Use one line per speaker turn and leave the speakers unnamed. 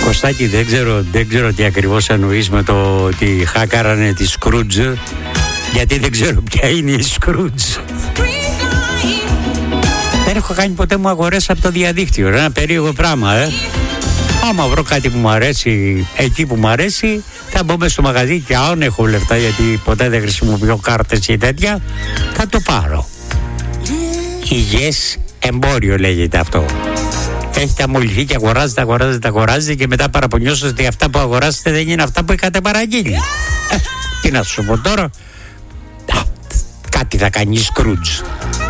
Κωστάκη, δεν ξέρω τι ακριβώς εννοείς με το ότι χάκαρανε τη Σκρούτζ, γιατί δεν ξέρω ποια είναι η Σκρούτζ. Δεν έχω κάνει ποτέ μου αγορές από το διαδίκτυο, ένα περίεργο πράγμα, Άμα βρω κάτι που μου αρέσει, εκεί που μου αρέσει, θα μπω μέσα στο μαγαζί και αν έχω λεφτά, γιατί ποτέ δεν χρησιμοποιώ κάρτες ή τέτοια, θα το πάρω. Υγιές εμπόριο λέγεται αυτό. Έχετε αμολυθεί και αγοράζετε και μετά παραπονιώσετε ότι αυτά που αγοράσετε δεν είναι αυτά που είχατε παραγγείλει. Τι να σου πω τώρα, κάτι θα κάνει Σκρούτζ.